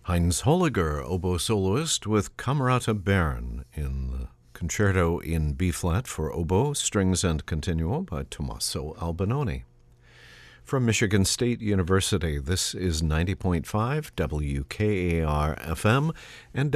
Heinz Holliger, oboe soloist with Camerata Baron in the Concerto in B-flat for oboe, strings and continuo by Tommaso Albinoni. From Michigan State University, this is 90.5 WKAR-FM and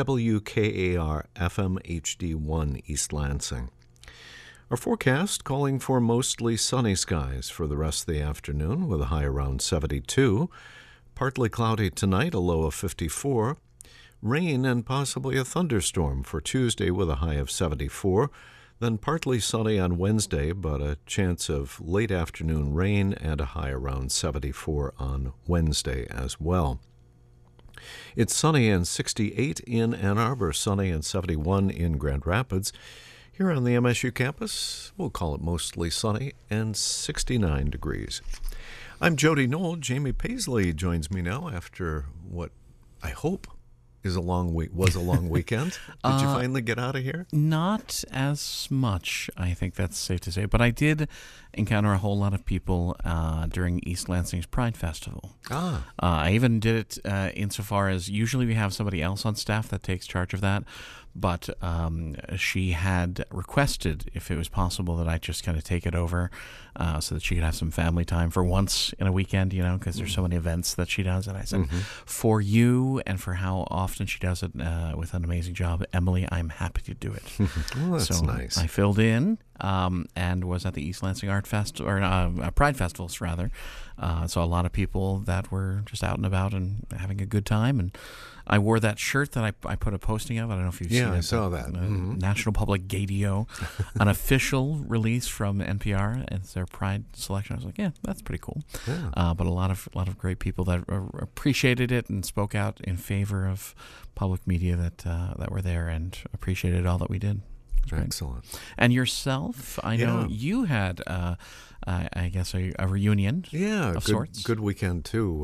WKAR-FM HD1 East Lansing. Our forecast calling for mostly sunny skies for the rest of the afternoon with a high around 72. Partly cloudy tonight, a low of 54. Rain and possibly a thunderstorm for Tuesday with a high of 74. Then partly sunny on Wednesday, but a chance of late afternoon rain and a high around 74 on Wednesday as well. It's sunny and 68 in Ann Arbor, sunny and 71 in Grand Rapids. Here on the MSU campus, we'll call it mostly sunny and 69 degrees. I'm Jody Knoll. Jamie Paisley joins me now after what I hope was a long weekend. Did you finally get out of here? Not as much, I think that's safe to say. But I did encounter a whole lot of people during East Lansing's Pride Festival. I even did it insofar as usually we have somebody else on staff that takes charge of that. But she had requested, if it was possible, that I just kind of take it over so that she could have some family time for once in a weekend, because there's so many events that she does. And I said, for you and for how often she does it with an amazing job, Emily, I'm happy to do it. Well, that's nice. I filled in and was at the East Lansing Art Festival, or Pride Festivals, rather. So a lot of people that were just out and about and having a good time. And I wore that shirt that I put a posting of. I don't know if you've seen it. Yeah, I saw that. National Public Radio, an official release from NPR. It's their Pride selection. I was like, yeah, that's pretty cool. Yeah. But a lot of great people that appreciated it and spoke out in favor of public media that were there and appreciated all that we did. Excellent. And yourself, I know you had, I guess, a reunion of sorts. Good weekend, too.